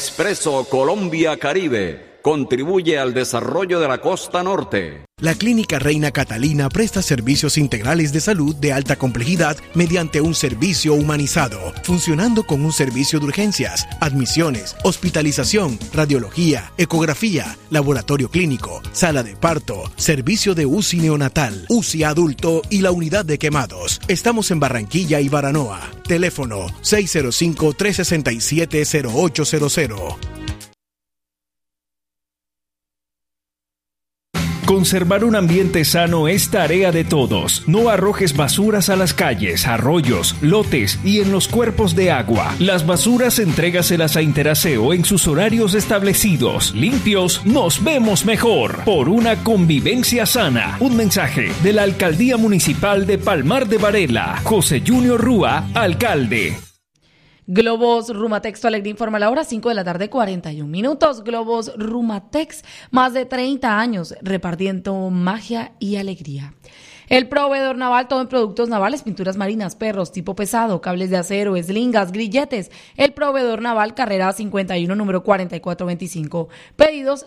Expreso Colombia Caribe contribuye al desarrollo de la costa norte. La Clínica Reina Catalina presta servicios integrales de salud de alta complejidad mediante un servicio humanizado, funcionando con un servicio de urgencias, admisiones, hospitalización, radiología, ecografía, laboratorio clínico, sala de parto, servicio de UCI neonatal, UCI adulto y la unidad de quemados. Estamos en Barranquilla y Baranoa. Teléfono 605-367-0800. Conservar un ambiente sano es tarea de todos. No arrojes basuras a las calles, arroyos, lotes y en los cuerpos de agua. Las basuras entrégaselas a Interaseo en sus horarios establecidos. Limpios, nos vemos mejor. Por una convivencia sana. Un mensaje de la Alcaldía Municipal de Palmar de Varela. José Junior Rúa, alcalde. Globos Rumatex, Alegría informa la hora, 5 de la tarde, 41 minutos. Globos Rumatex, más de 30 años repartiendo magia y alegría. El proveedor naval, todo en productos navales, pinturas marinas, perros, tipo pesado, cables de acero, eslingas, grilletes. El proveedor naval, carrera 51, número 4425. Pedidos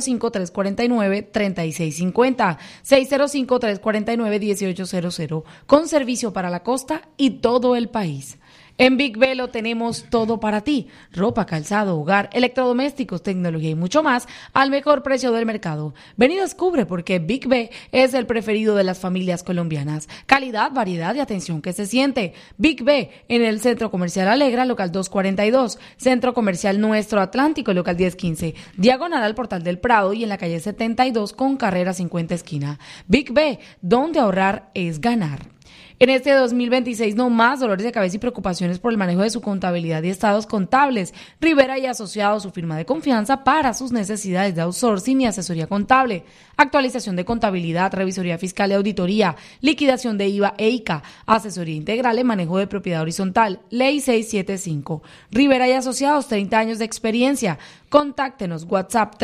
605-349-3650, 605-349-1800. Con servicio para la costa y todo el país. En Big B lo tenemos todo para ti. Ropa, calzado, hogar, electrodomésticos, tecnología y mucho más al mejor precio del mercado. Ven y descubre por qué Big B es el preferido de las familias colombianas. Calidad, variedad y atención que se siente. Big B en el Centro Comercial Alegra, local 242. Centro Comercial Nuestro Atlántico, local 1015. Diagonal al Portal del Prado y en la calle 72 con carrera 50 esquina. Big B, donde ahorrar es ganar. En este 2026, no más dolores de cabeza y preocupaciones por el manejo de su contabilidad y estados contables. Rivera y Asociados, su firma de confianza para sus necesidades de outsourcing y asesoría contable. Actualización de contabilidad, revisoría fiscal y auditoría, liquidación de IVA e ICA, asesoría integral en manejo de propiedad horizontal, Ley 675. Rivera y Asociados, 30 años de experiencia. Contáctenos, WhatsApp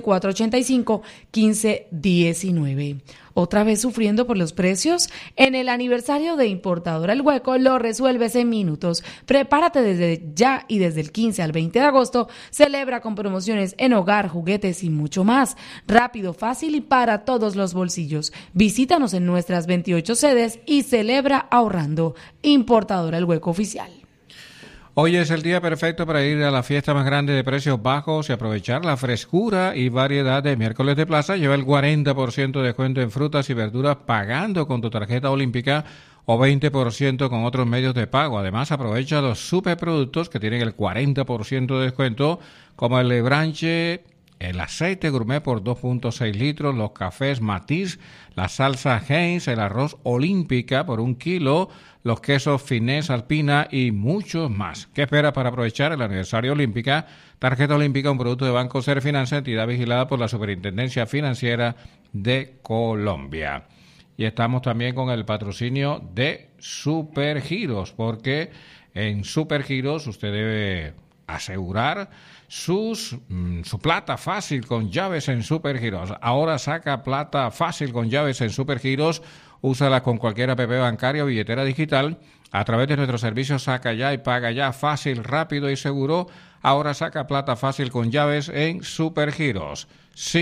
315-485-1519. ¿Otra vez sufriendo por los precios? En el aniversario de Importadora El Hueco lo resuelves en minutos. Prepárate desde ya y desde el 15 al 20 de agosto. Celebra con promociones en hogar, juguetes y mucho más. Rápido, fácil y para todos los bolsillos. Visítanos en nuestras 28 sedes y celebra ahorrando. Importadora El Hueco Oficial. Hoy es el día perfecto para ir a la fiesta más grande de precios bajos y aprovechar la frescura y variedad de Miércoles de Plaza. Lleva el 40% de descuento en frutas y verduras pagando con tu tarjeta olímpica o 20% con otros medios de pago. Además, aprovecha los superproductos que tienen el 40% de descuento, como el lebranche, el aceite gourmet por 2.6 litros, los cafés Matiz, la salsa Heinz, el arroz Olímpica por 1 kilo, los quesos Finés Alpina y muchos más. ¿Qué esperas para aprovechar el aniversario Olímpica? Tarjeta Olímpica, un producto de Banco Serfinanza, entidad vigilada por la Superintendencia Financiera de Colombia. Y estamos también con el patrocinio de Supergiros, porque en Supergiros usted debe asegurar su plata fácil con llaves en Supergiros. Ahora saca plata fácil con llaves en Supergiros. Úsala con cualquier app bancaria o billetera digital. A través de nuestro servicio Saca Ya y Paga Ya, fácil, rápido y seguro. Ahora saca plata fácil con llaves en Supergiros.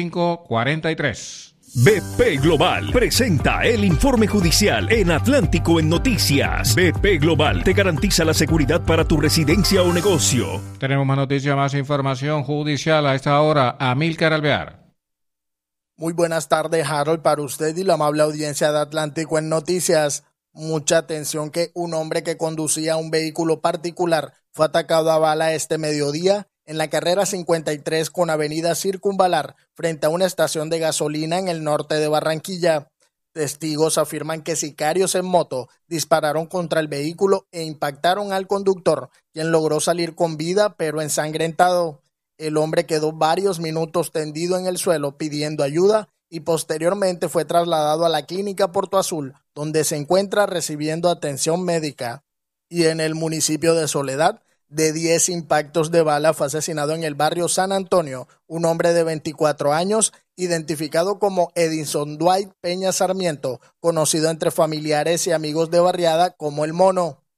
543. BP Global presenta el informe judicial en Atlántico en Noticias. BP Global te garantiza la seguridad para tu residencia o negocio. Tenemos más noticias, más información judicial a esta hora. Amílcar Alvear. Muy buenas tardes, Harold, para usted y la amable audiencia de Atlántico en Noticias. Mucha atención que un hombre que conducía un vehículo particular fue atacado a bala este mediodía en la carrera 53 con avenida Circunvalar, frente a una estación de gasolina en el norte de Barranquilla. Testigos afirman que sicarios en moto dispararon contra el vehículo e impactaron al conductor, quien logró salir con vida pero ensangrentado. El hombre quedó varios minutos tendido en el suelo pidiendo ayuda y posteriormente fue trasladado a la clínica Puerto Azul, donde se encuentra recibiendo atención médica. Y en el municipio de Soledad, de 10 impactos de bala fue asesinado en el barrio San Antonio un hombre de 24 años, identificado como Edinson Dwight Peña Sarmiento, conocido entre familiares y amigos de barriada como El Mono.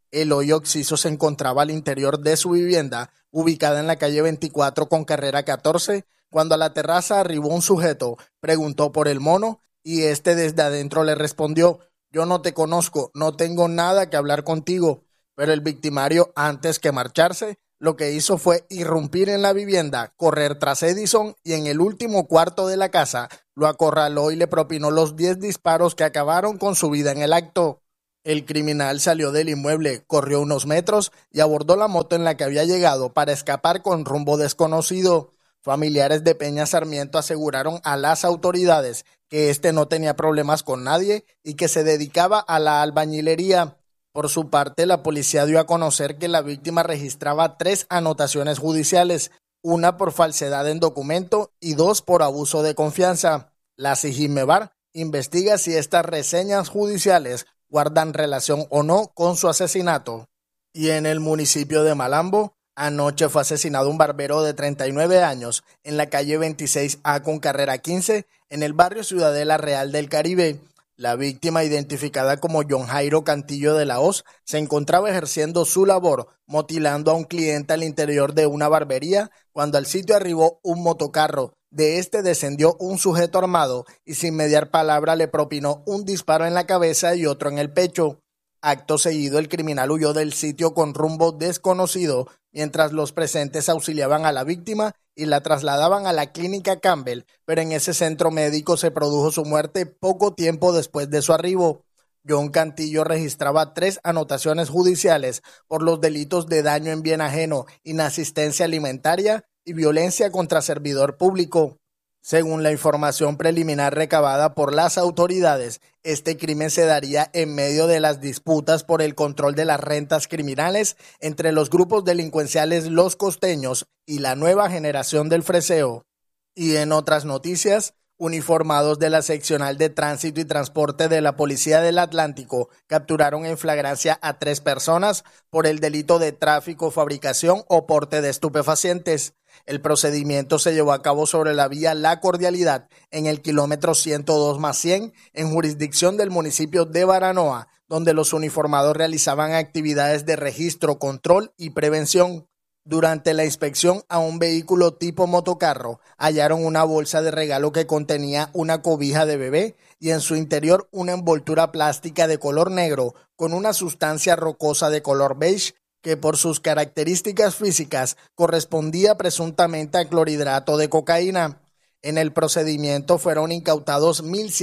Eloy Oxiso se encontraba al interior de su vivienda, ubicada en la calle 24 con carrera 14, cuando a la terraza arribó un sujeto, preguntó por el mono y este desde adentro le respondió: yo no te conozco, no tengo nada que hablar contigo. Pero el victimario, antes que marcharse, lo que hizo fue irrumpir en la vivienda, correr tras Edison y en el último cuarto de la casa lo acorraló y le propinó los 10 disparos que acabaron con su vida en el acto. El criminal salió del inmueble, corrió unos metros y abordó la moto en la que había llegado para escapar con rumbo desconocido. Familiares de Peña Sarmiento aseguraron a las autoridades que este no tenía problemas con nadie y que se dedicaba a la albañilería. Por su parte, la policía dio a conocer que la víctima registraba 3 anotaciones judiciales, una por falsedad en documento y 2 por abuso de confianza. La SIJINMEVAR investiga si estas reseñas judiciales guardan relación o no con su asesinato. Y en el municipio de Malambo, anoche fue asesinado un barbero de 39 años en la calle 26A con carrera 15 en el barrio Ciudadela Real del Caribe. La víctima, identificada como John Jairo Cantillo de la Hoz, se encontraba ejerciendo su labor, motilando a un cliente al interior de una barbería, cuando al sitio arribó un motocarro. De este descendió un sujeto armado y sin mediar palabra le propinó un disparo en la cabeza y otro en el pecho. Acto seguido, el criminal huyó del sitio con rumbo desconocido, mientras los presentes auxiliaban a la víctima y la trasladaban a la clínica Campbell, pero en ese centro médico se produjo su muerte poco tiempo después de su arribo. John Cantillo registraba 3 anotaciones judiciales por los delitos de daño en bien ajeno, inasistencia alimentaria y violencia contra servidor público. Según la información preliminar recabada por las autoridades, este crimen se daría en medio de las disputas por el control de las rentas criminales entre los grupos delincuenciales Los Costeños y la nueva generación del Freseo. Y en otras noticias, uniformados de la Seccional de Tránsito y Transporte de la Policía del Atlántico capturaron en flagrancia a 3 personas por el delito de tráfico, fabricación o porte de estupefacientes. El procedimiento se llevó a cabo sobre la vía La Cordialidad, en el kilómetro 102+100, en jurisdicción del municipio de Baranoa, donde los uniformados realizaban actividades de registro, control y prevención. Durante la inspección a un vehículo tipo motocarro, hallaron una bolsa de regalo que contenía una cobija de bebé y en su interior una envoltura plástica de color negro con una sustancia rocosa de color beige que por sus características físicas correspondía presuntamente a clorhidrato de cocaína. En el procedimiento fueron incautados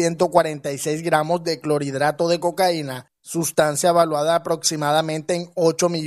1.146 gramos de clorhidrato de cocaína, sustancia valuada aproximadamente en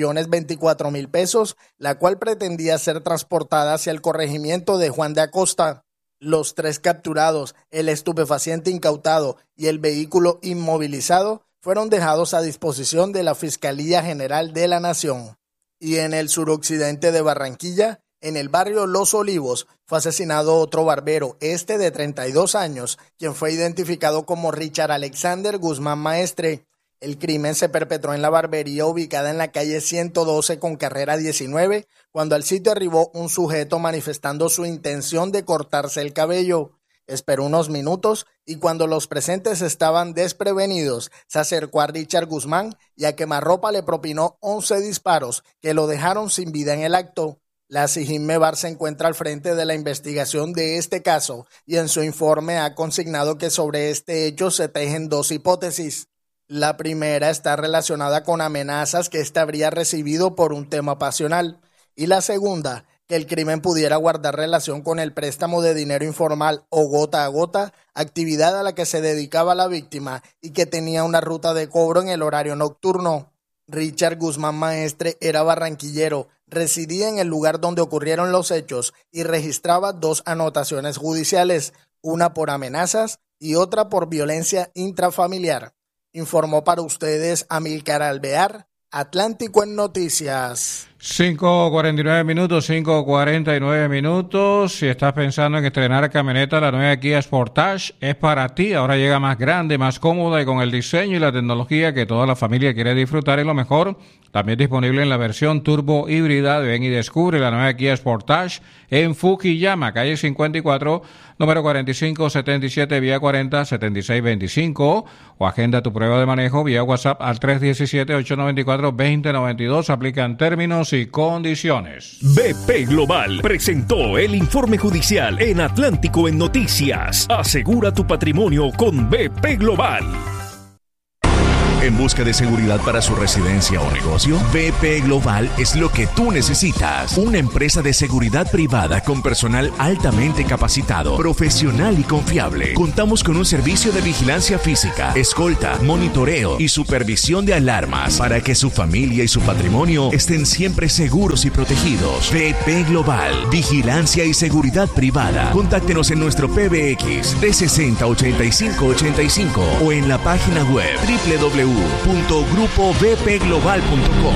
8.024.000 pesos, la cual pretendía ser transportada hacia el corregimiento de Juan de Acosta. Los 3 capturados, el estupefaciente incautado y el vehículo inmovilizado fueron dejados a disposición de la Fiscalía General de la Nación. Y en el suroccidente de Barranquilla, en el barrio Los Olivos, fue asesinado otro barbero, este de 32 años, quien fue identificado como Richard Alexander Guzmán Maestre. El crimen se perpetró en la barbería ubicada en la calle 112 con carrera 19, cuando al sitio arribó un sujeto manifestando su intención de cortarse el cabello. Esperó unos minutos y cuando los presentes estaban desprevenidos, se acercó a Richard Guzmán y a quemarropa le propinó 11 disparos que lo dejaron sin vida en el acto. La SIJINMEVAR se encuentra al frente de la investigación de este caso y en su informe ha consignado que sobre este hecho se tejen 2 hipótesis. La primera está relacionada con amenazas que éste habría recibido por un tema pasional y la segunda, que el crimen pudiera guardar relación con el préstamo de dinero informal o gota a gota, actividad a la que se dedicaba la víctima y que tenía una ruta de cobro en el horario nocturno. Richard Guzmán Maestre era barranquillero, residía en el lugar donde ocurrieron los hechos y registraba 2 anotaciones judiciales, una por amenazas y otra por violencia intrafamiliar. Informó para ustedes Amílcar Alvear, Atlántico en Noticias. 5:49 minutos. Si estás pensando en estrenar camioneta, la nueva Kia Sportage es para ti. Ahora llega más grande, más cómoda y con el diseño y la tecnología que toda la familia quiere disfrutar. Y lo mejor, también disponible en la versión turbo híbrida. Ven y descubre la nueva Kia Sportage en Fukuyama, calle 54, número 4577, vía 407625. O agenda tu prueba de manejo vía WhatsApp al 317-894-2092. Aplican términos y condiciones. BP Global presentó el informe judicial en Atlántico en Noticias. Asegura tu patrimonio con BP Global. ¿En busca de seguridad para su residencia o negocio? BP Global es lo que tú necesitas. Una empresa de seguridad privada con personal altamente capacitado, profesional y confiable. Contamos con un servicio de vigilancia física, escolta, monitoreo y supervisión de alarmas para que su familia y su patrimonio estén siempre seguros y protegidos. BP Global, vigilancia y seguridad privada. Contáctenos en nuestro PBX 360-8585 o en la página web www.grupobpglobal.com.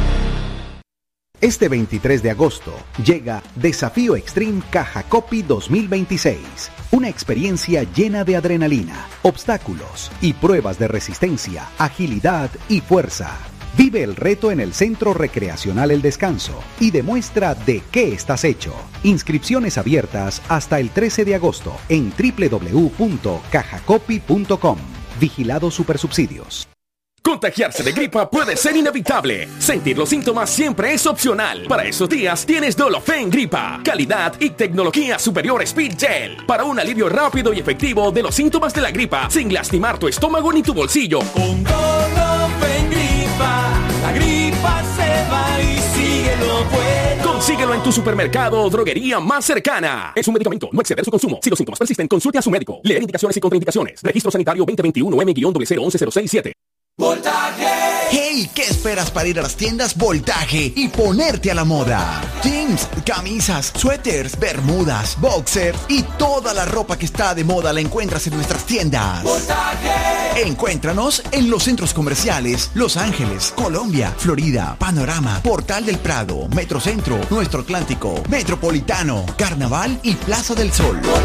Este 23 de agosto llega Desafío Extreme Caja Copy 2026, una experiencia llena de adrenalina, obstáculos y pruebas de resistencia, agilidad y fuerza. Vive el reto en el Centro Recreacional El Descanso y demuestra de qué estás hecho. Inscripciones abiertas hasta el 13 de agosto en www.cajacopy.com. Vigilado Supersubsidios. Contagiarse de gripa puede ser inevitable. Sentir los síntomas siempre es opcional. Para esos días tienes Dolofen Gripa. Calidad y tecnología superior Speed Gel. Para un alivio rápido y efectivo de los síntomas de la gripa sin lastimar tu estómago ni tu bolsillo. Con Dolofen Gripa, la gripa se va y síguelo bueno. Consíguelo en tu supermercado o droguería más cercana. Es un medicamento, no exceder su consumo. Si los síntomas persisten, consulte a su médico. Leer indicaciones y contraindicaciones. Registro Sanitario 2021 M-0011067. ¡Voltaje! ¡Hey! ¿Qué esperas para ir a las tiendas Voltaje y ponerte a la moda? Jeans, camisas, suéteres, bermudas, boxers y toda la ropa que está de moda la encuentras en nuestras tiendas. ¡Voltaje! Encuéntranos en los centros comerciales Los Ángeles, Colombia, Florida, Panorama, Portal del Prado, Metrocentro, Nuestro Atlántico, Metropolitano, Carnaval y Plaza del Sol. ¡Voltaje!